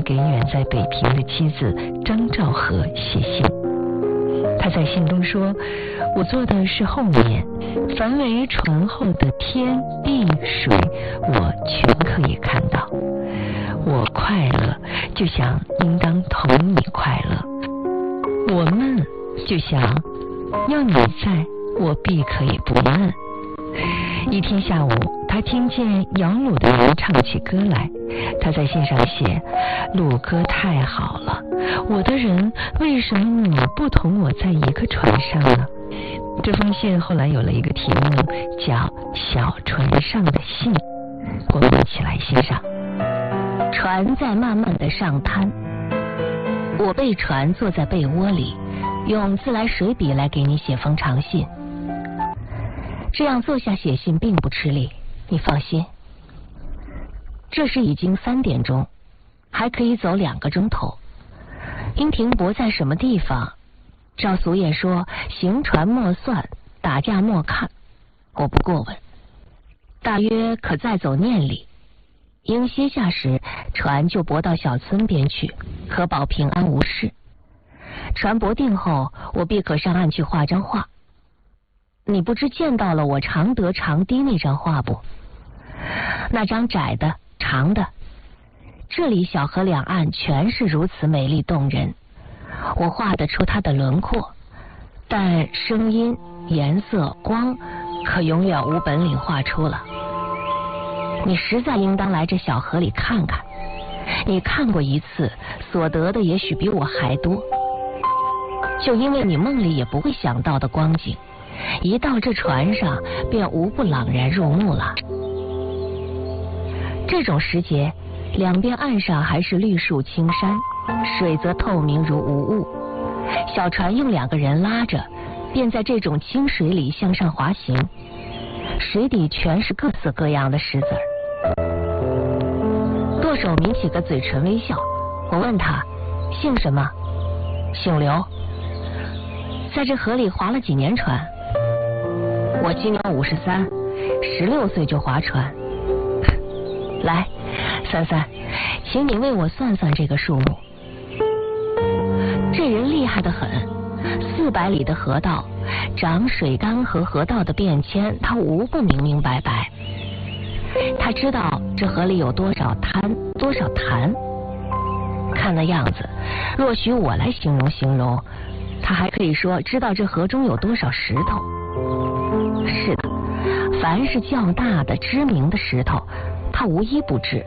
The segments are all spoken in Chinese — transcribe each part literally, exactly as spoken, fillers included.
给远在北平的妻子张兆和写信。他在信中说，我坐的是后面，凡为船后的天地水，我全可以看到。我快乐，就想应当同你快乐。我闷，就想要你在，我必可以不闷。一天下午，他听见杨鲁的人唱起歌来，他在信上写，鲁歌太好了，我的人，为什么你不同我在一个船上呢？这封信后来有了一个题目，叫小船上的信，我们一起来欣赏。 船在慢慢的上滩，我备船坐在被窝里，用自来水笔来给你写封长信。这样坐下写信并不吃力，你放心。这时已经三点钟，还可以走两个钟头。因停泊在什么地方？照俗谚说，行船莫算，打架莫看。我不过问，大约可再走念里。应歇下时，船就泊到小村边去，可保平安无事。船泊定后，我必可上岸去画张画。你不知见到了我常得长堤那张画不？那张窄的长的，这里小河两岸全是如此美丽动人。我画得出它的轮廓，但声音、颜色、光可永远无本领画出了。你实在应当来这小河里看看，你看过一次，所得的也许比我还多。就因为你梦里也不会想到的光景，一到这船上便无不朗然入目了。这种时节，两边岸上还是绿树青山，水则透明如无物。小船用两个人拉着，便在这种清水里向上滑行，水底全是各色各样的石子儿。舵手抿起个嘴唇微笑，我问他姓什么？姓刘。在这河里划了几年船？我今年五十三，十六岁就划船。来，三三，请你为我算算这个数目。这人厉害得很，四百里的河道，涨水干和河道的变迁，他无不明明白白。他知道这河里有多少滩，多少潭。看那样子，若许我来形容形容，他还可以说知道这河中有多少石头。是的，凡是较大的知名的石头，他无一不知。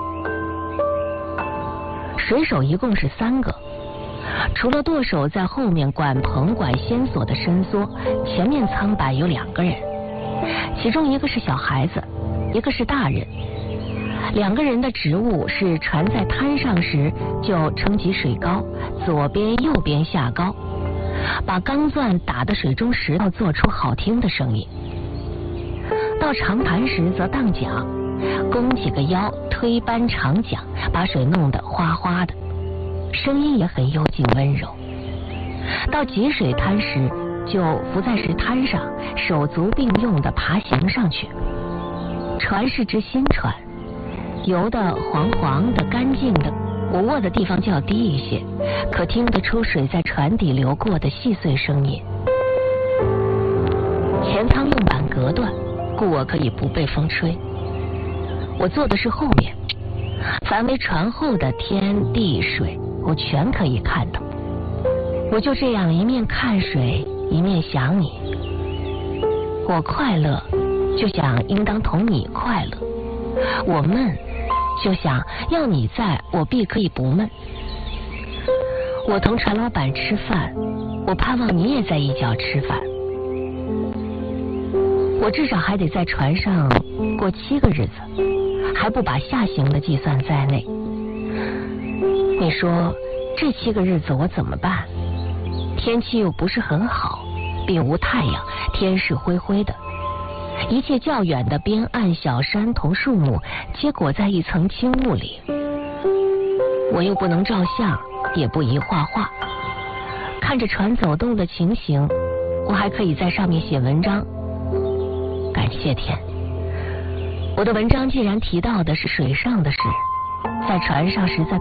水手一共是三个，除了舵手在后面管棚管线索的伸缩，前面舱板有两个人，其中一个是小孩子，一个是大人。两个人的职务是船在滩上时就撑起水高，左边右边下高，把钢钻打得水中石头做出好听的声音。到长盘时则荡桨，弓起个腰，推扳长桨，把水弄得哗哗的，声音也很幽静温柔。到急水滩时，就浮在石滩上，手足并用的爬行上去。船是只新船，游得黄黄的干净的，我卧的地方较低一些，可听得出水在船底流过的细碎声音。前舱用板隔断，故我可以不被风吹。我坐的是后面，凡为船后的天地水，我全可以看到。我就这样一面看水，一面想你。我快乐，就想应当同你快乐；我闷，就想要你在，我必可以不闷。我同船老板吃饭，我盼望你也在一角吃饭。我至少还得在船上过七个日子，还不把下行的计算在内。你说这七个日子我怎么办？天气又不是很好，并无太阳，天是灰灰的，一切较远的边岸小山同树木皆裹在一层轻雾里。我又不能照相，也不宜画画，看着船走动的情形，我还可以在上面写文章。感谢天，我的文章既然提到的是水上的事，在船上实在